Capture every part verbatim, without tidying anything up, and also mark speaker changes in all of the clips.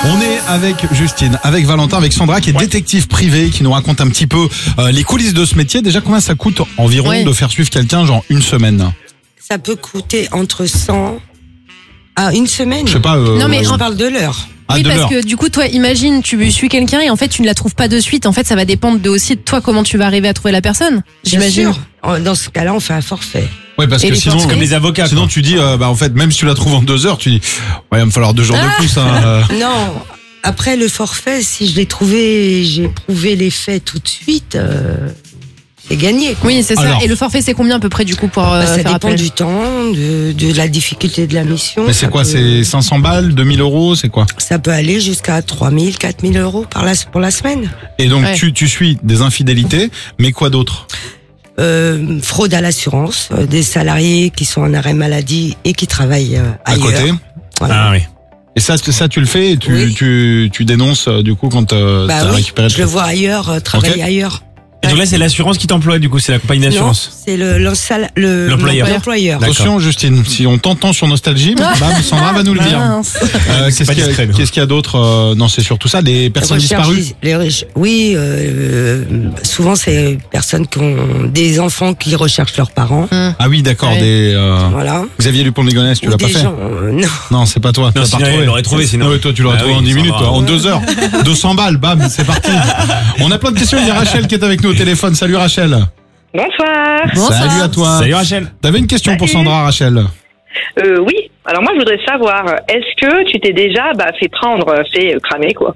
Speaker 1: On est avec Justine, avec Valentin, avec Sandra qui est
Speaker 2: Ouais.
Speaker 1: détective privé, qui nous raconte un petit peu euh, les coulisses de ce métier. Déjà, combien ça coûte environ
Speaker 3: Ouais.
Speaker 1: de faire suivre quelqu'un, genre une semaine?
Speaker 4: Ça peut coûter entre cent à une semaine.
Speaker 1: Je sais pas. Euh,
Speaker 3: Non, mais
Speaker 4: Je
Speaker 3: en-
Speaker 4: parle de l'heure.
Speaker 1: ah,
Speaker 3: oui,
Speaker 1: de
Speaker 3: parce
Speaker 1: l'heure.
Speaker 3: que du coup, toi, imagine, tu suis quelqu'un et en fait, tu ne la trouves pas de suite. En fait, ça va dépendre de aussi de toi comment tu vas arriver à trouver la personne.
Speaker 4: Bien
Speaker 3: J'imagine.
Speaker 4: sûr. En- Dans ce cas-là, on fait un forfait.
Speaker 1: Ouais, parce
Speaker 3: Et
Speaker 1: que
Speaker 3: les
Speaker 1: sinon,
Speaker 3: forfaits
Speaker 2: Comme les avocats.
Speaker 1: sinon
Speaker 2: quoi.
Speaker 1: tu dis, euh, bah en fait, même si tu la trouves en deux heures, tu dis, ouais, il va me falloir deux jours de plus. Hein, euh.
Speaker 4: Non. Après le forfait, si je l'ai trouvé, et j'ai prouvé les faits tout de suite, euh, c'est gagné. quoi.
Speaker 3: Oui, c'est ça.
Speaker 1: Alors.
Speaker 3: Et le forfait, c'est combien à peu près du coup pour euh,
Speaker 4: Bah, ça
Speaker 3: faire
Speaker 4: dépend
Speaker 3: appel
Speaker 4: du temps, de, de la difficulté de la mission.
Speaker 1: Mais c'est
Speaker 4: Ça
Speaker 1: quoi?
Speaker 4: peut-
Speaker 1: C'est cinq cents balles, deux mille euros, c'est quoi?
Speaker 4: Ça peut aller jusqu'à trois mille, quatre mille euros par la, pour la semaine.
Speaker 1: Et donc
Speaker 3: Ouais.
Speaker 1: tu, tu suis des infidélités, mais quoi d'autre?
Speaker 4: Euh, fraude à l'assurance, euh, des salariés qui sont en arrêt maladie et qui travaillent euh,
Speaker 1: À
Speaker 4: ailleurs.
Speaker 1: côté?
Speaker 4: Voilà.
Speaker 2: Ah oui.
Speaker 1: Et ça, ça tu le fais et tu,
Speaker 4: Oui.
Speaker 1: tu, tu dénonces euh, du coup quand euh,
Speaker 4: Bah
Speaker 1: t'as
Speaker 4: oui,
Speaker 1: récupéré
Speaker 4: je le vois ailleurs, euh, travailler
Speaker 1: Ok.
Speaker 4: ailleurs.
Speaker 2: Et donc là, c'est l'assurance qui t'emploie, du coup, c'est la compagnie
Speaker 4: Non,
Speaker 2: d'assurance.
Speaker 4: c'est le, le, sal- le-
Speaker 2: L'employeur.
Speaker 4: l'employeur.
Speaker 2: D'accord.
Speaker 1: Attention Justine, si on t'entend sur Nostalgie, bam, Sandra va nous le dire.
Speaker 3: Mince.
Speaker 1: Euh,
Speaker 2: C'est
Speaker 1: qu'est-ce
Speaker 2: pas
Speaker 1: qu'il y a,
Speaker 2: discret, nous.
Speaker 1: qu'est-ce qu'il y a d'autre euh, Non, c'est surtout ça, des personnes
Speaker 4: Recherche
Speaker 1: disparues.
Speaker 4: des- les reche- oui, euh, souvent c'est personnes qui ont des enfants qui recherchent leurs parents.
Speaker 1: Ah oui, d'accord,
Speaker 3: Ouais.
Speaker 1: des euh,
Speaker 4: Voilà.
Speaker 1: Xavier Dupont de Ligonnès, tu
Speaker 4: Ou
Speaker 1: l'as pas
Speaker 4: des
Speaker 1: fait?
Speaker 4: gens, euh, non.
Speaker 1: Non, c'est pas toi.
Speaker 2: Non,
Speaker 1: tu l'as pas
Speaker 2: sinon,
Speaker 1: retrouvé.
Speaker 2: il l'aurait trouvé, sinon.
Speaker 1: Ah ouais, toi, tu l'aurais
Speaker 2: Ah
Speaker 1: trouvé
Speaker 2: oui,
Speaker 1: en dix
Speaker 2: Sandra.
Speaker 1: minutes, toi, en deux heures. deux cents balles, bam, c'est parti. On a plein de questions. Il y a Rachel qui est avec nous au téléphone. Salut Rachel.
Speaker 5: Bonsoir.
Speaker 3: Bonsoir.
Speaker 1: Salut à toi.
Speaker 2: Salut Rachel.
Speaker 1: T'avais une question pour
Speaker 5: Salut.
Speaker 1: Sandra, Rachel?
Speaker 5: Euh, oui. Alors moi, je voudrais savoir, est-ce que tu t'es déjà bah, fait prendre, euh, fait euh, cramer, quoi?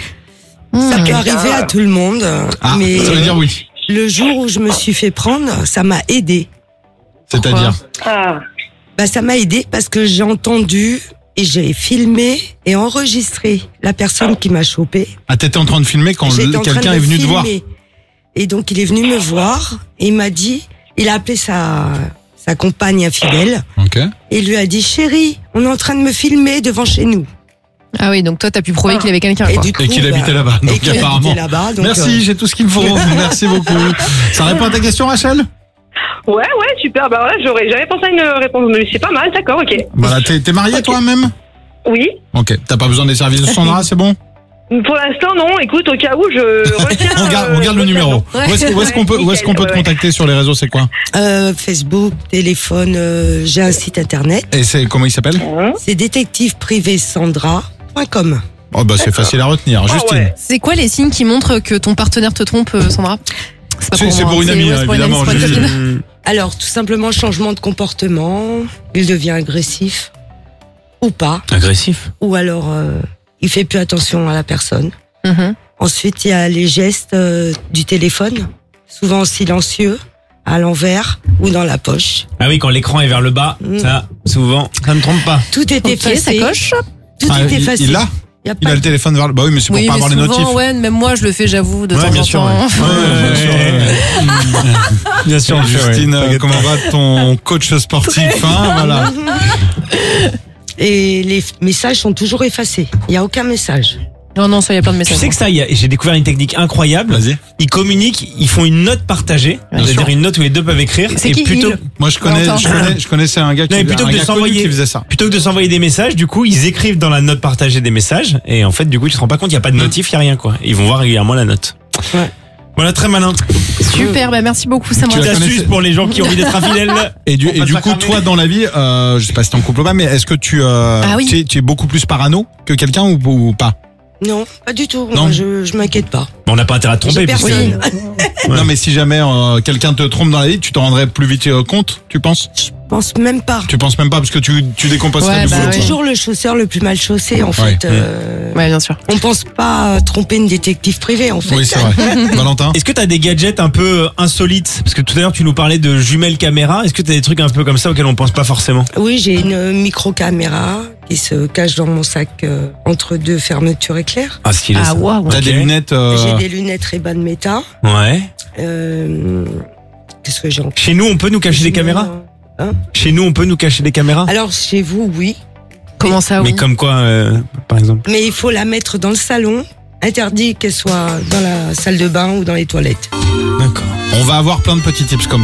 Speaker 4: Ça
Speaker 3: Mmh.
Speaker 4: peut arriver à tout le monde,
Speaker 1: Ah,
Speaker 4: mais
Speaker 1: ça veut dire oui.
Speaker 4: le jour où je me suis fait prendre, ça m'a aidé.
Speaker 1: C'est-à-dire?
Speaker 5: Ah,
Speaker 4: Bah, ça m'a aidé parce que j'ai entendu et j'ai filmé et enregistré la personne qui m'a chopé.
Speaker 1: Ah, t'étais en train de filmer quand
Speaker 4: J'étais
Speaker 1: le-
Speaker 4: en train
Speaker 1: quelqu'un
Speaker 4: de
Speaker 1: est venu te
Speaker 4: filmer.
Speaker 1: voir.
Speaker 4: Et donc il est venu me voir et il m'a dit, il a appelé sa sa compagne infidèle
Speaker 1: Ok.
Speaker 4: et il lui a dit, chérie, on est en train de me filmer devant chez nous.
Speaker 3: Ah oui, donc toi, t'as pu prouver qu'il y avait quelqu'un.
Speaker 4: Et
Speaker 3: Quoi.
Speaker 4: du coup,
Speaker 1: Et qu'il
Speaker 4: bah,
Speaker 1: habitait là-bas.
Speaker 4: et
Speaker 1: Donc
Speaker 4: qu'il
Speaker 1: apparemment.
Speaker 4: habitait là-bas. Donc,
Speaker 1: Merci,
Speaker 4: euh,
Speaker 1: j'ai tout ce qu'il me faut. Merci beaucoup. Ça répond à ta question, Rachel?
Speaker 5: ouais, ouais, super. Bah voilà, j'aurais, j'avais pensé à une réponse, mais c'est pas mal, d'accord, ok.
Speaker 1: Voilà, t'es, t'es marié toi-même?
Speaker 5: Oui.
Speaker 1: Ok. T'as pas besoin des services de Sandra, c'est bon?
Speaker 5: Pour l'instant, non. Écoute, au cas où, je retiens.
Speaker 1: On garde,
Speaker 5: euh,
Speaker 1: on garde le
Speaker 5: je retiens,
Speaker 1: numéro.
Speaker 5: non.
Speaker 1: Où est-ce, où est-ce qu'on peut, où est-ce qu'on peut te
Speaker 5: Ouais.
Speaker 1: contacter sur les réseaux, c'est quoi?
Speaker 4: euh, Facebook, téléphone, euh, j'ai un site internet.
Speaker 1: Et c'est, comment il s'appelle?
Speaker 5: Hein.
Speaker 4: C'est détective privé sandra point com.
Speaker 1: Oh, bah, c'est facile à retenir.
Speaker 5: Ah
Speaker 1: Justine.
Speaker 5: ouais.
Speaker 3: C'est quoi les signes qui montrent que ton partenaire te trompe, euh, Sandra? pas
Speaker 1: C'est- c'est
Speaker 3: moi,
Speaker 1: pour une
Speaker 3: hein.
Speaker 1: amie,
Speaker 3: ouais,
Speaker 1: hein,
Speaker 3: c'est pour une
Speaker 1: évidemment,
Speaker 3: amie, c'est pour une
Speaker 1: je-
Speaker 3: copine.
Speaker 4: Alors, tout simplement, changement de comportement, il devient agressif ou pas,
Speaker 2: Agressif.
Speaker 4: ou alors euh, il fait plus attention à la personne.
Speaker 3: Mhm.
Speaker 4: Ensuite, il y a les gestes euh, du téléphone, souvent silencieux, à l'envers ou dans la poche.
Speaker 2: Ah oui, quand l'écran est vers le bas,
Speaker 4: Mm.
Speaker 2: ça, souvent, ça ne trompe pas.
Speaker 4: Tout est
Speaker 3: Ok,
Speaker 4: effacé.
Speaker 3: ça coche.
Speaker 4: Tout
Speaker 1: Ah,
Speaker 4: est
Speaker 1: il,
Speaker 4: effacé.
Speaker 1: il l'a?
Speaker 4: Il y a
Speaker 1: Il
Speaker 4: pas
Speaker 1: a le
Speaker 4: de-
Speaker 1: téléphone vers le. Bah oui, mais c'est pour
Speaker 3: Oui,
Speaker 1: pas
Speaker 3: mais
Speaker 1: avoir les
Speaker 3: souvent,
Speaker 1: notifs.
Speaker 3: ouais, même moi, je le fais, j'avoue, de
Speaker 2: Ouais,
Speaker 3: temps
Speaker 2: bien
Speaker 3: en
Speaker 2: sûr,
Speaker 3: temps.
Speaker 2: ouais. Ouais, bien sûr, ouais. Bien sûr, bien sûr, ouais.
Speaker 1: Justine, euh,
Speaker 2: T'inquiète
Speaker 1: comment
Speaker 2: pas.
Speaker 1: va ton coach sportif, hein, voilà.
Speaker 4: Et les f- messages sont toujours effacés. Il n'y a aucun message.
Speaker 3: Non, non, ça, il y a plein de
Speaker 2: Tu
Speaker 3: messages.
Speaker 2: sais que ça, il y a- j'ai découvert une technique incroyable.
Speaker 1: Vas-y.
Speaker 2: Ils communiquent, ils font une note partagée,
Speaker 1: Bien
Speaker 2: c'est-à-dire
Speaker 1: sûr.
Speaker 2: une note où les deux peuvent écrire.
Speaker 3: C'est
Speaker 2: Et
Speaker 3: qui,
Speaker 2: plutôt,
Speaker 3: il
Speaker 1: Moi, je connais,
Speaker 3: Valentin.
Speaker 1: je connais, je connaissais un gars qui,
Speaker 2: Non, mais plutôt
Speaker 1: un
Speaker 2: que de
Speaker 1: gars connu
Speaker 2: s'envoyer-
Speaker 1: qui faisait ça.
Speaker 2: plutôt que de s'envoyer des messages, du coup, ils écrivent dans la note partagée des messages. Et en fait, du coup, tu te rends pas compte, il n'y a pas de notif, il n'y a rien, quoi. Ils vont voir régulièrement la note.
Speaker 4: Ouais.
Speaker 2: Voilà, très malin.
Speaker 3: Super, bah merci beaucoup, ça me
Speaker 1: Tu
Speaker 2: Petite
Speaker 1: la
Speaker 3: rassure.
Speaker 1: connaissais-
Speaker 2: astuce pour les gens qui ont envie d'être infidèles.
Speaker 1: Et du,
Speaker 2: Pour
Speaker 1: et
Speaker 2: pas
Speaker 1: du
Speaker 2: se
Speaker 1: coup,
Speaker 2: faire
Speaker 1: toi,
Speaker 2: cramer.
Speaker 1: dans la vie, euh, je sais pas si t'es en couple ou pas, mais est-ce que tu, euh,
Speaker 3: Ah oui.
Speaker 1: tu, es, tu es beaucoup plus parano que quelqu'un ou, ou pas?
Speaker 4: Non, pas du tout.
Speaker 1: Non.
Speaker 4: Moi, je, je m'inquiète pas.
Speaker 2: Bon, on n'a pas intérêt à te tromper,
Speaker 4: J'ai
Speaker 2: puisque...
Speaker 4: personne.
Speaker 1: Non, mais si jamais euh, quelqu'un te trompe dans la vie, tu t'en rendrais plus vite euh, compte, tu penses?
Speaker 4: Je pense même pas.
Speaker 1: Tu penses même pas parce que tu, tu décomposerais
Speaker 3: Ouais,
Speaker 1: du
Speaker 3: bah
Speaker 1: boulot.
Speaker 3: oui.
Speaker 1: quoi.
Speaker 4: Toujours le chausseur le plus mal chaussé, en
Speaker 1: Ouais.
Speaker 4: fait. Euh,
Speaker 3: Ouais, bien sûr.
Speaker 4: On pense pas tromper une détective privée, en fait.
Speaker 1: Oui, c'est vrai. Valentin?
Speaker 2: Est-ce que t'as des gadgets un peu insolites? Parce que tout à l'heure, tu nous parlais de jumelles caméra. Est-ce que t'as des trucs un peu comme ça auxquels on pense pas forcément?
Speaker 4: Oui, j'ai une micro-caméra qui se cache dans mon sac euh, entre deux fermetures éclair.
Speaker 2: Ah, stylé,
Speaker 3: Ah,
Speaker 2: ça.
Speaker 3: waouh.
Speaker 1: T'as
Speaker 2: Ok.
Speaker 1: des lunettes, euh,
Speaker 4: J'ai des lunettes Ray-Ban Meta.
Speaker 2: Ouais.
Speaker 4: Euh, Qu'est-ce que j'ai encore
Speaker 2: Chez nous, on peut nous cacher des caméras?
Speaker 4: Hein
Speaker 2: Chez nous, on peut nous cacher des caméras?
Speaker 4: Alors, chez vous, oui.
Speaker 3: Comment ça,
Speaker 2: Mais
Speaker 3: oui.
Speaker 2: comme quoi, euh, par exemple?
Speaker 4: Mais il faut la mettre dans le salon. Interdit qu'elle soit dans la salle de bain ou dans les toilettes.
Speaker 2: D'accord.
Speaker 1: on va avoir plein de petits tips comme ça.